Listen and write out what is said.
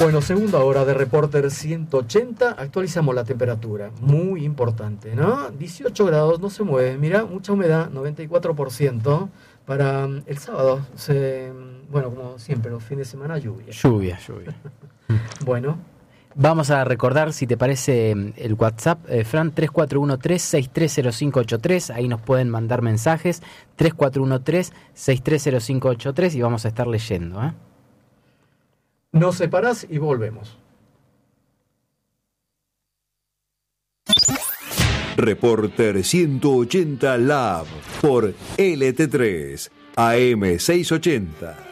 Bueno, segunda hora de Reporter 180, actualizamos la temperatura, muy importante, ¿no? 18 grados, no se mueve, mira, mucha humedad, 94%. Para el sábado, bueno, como siempre, los fines de semana, lluvia. Lluvia. Bueno. Vamos a recordar, si te parece, el WhatsApp, Fran, 3413-630583, ahí nos pueden mandar mensajes, 3413-630583 y vamos a estar leyendo, ¿eh? Nos separás y volvemos. Reporter 180 Lab por LT3 AM 680.